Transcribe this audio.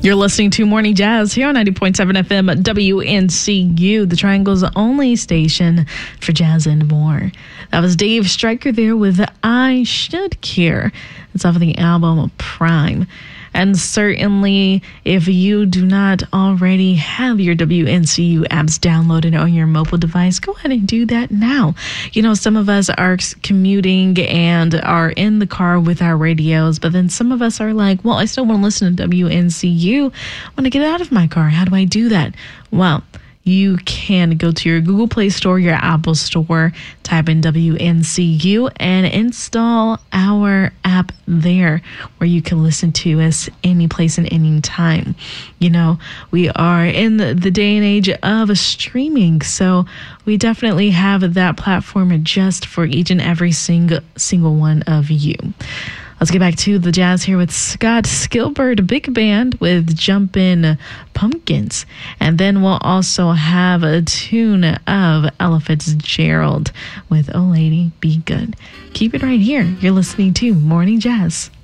You're listening to Morning Jazz here on 90.7 FM WNCU, the Triangle's only station for jazz and more. That was Dave Stryker there with I Should Care. It's off of the album Prime. And certainly, if you do not already have your WNCU apps downloaded on your mobile device, go ahead and do that now. You know, some of us are commuting and are in the car with our radios, but then some of us are like, well, I still want to listen to WNCU. I want to get out of my car. How do I do that? Well, you can go to your Google Play Store, your Apple Store, type in WNCU, and install our app there where you can listen to us any place and any time. You know, we are in the day and age of streaming, so we definitely have that platform just for each and every single one of you. Let's get back to the jazz here with Scott Skilbert Big Band with Jumpin' Pumpkins. And then we'll also have a tune of Ella Fitzgerald with Oh Lady, Be Good. Keep it right here. You're listening to Morning Jazz.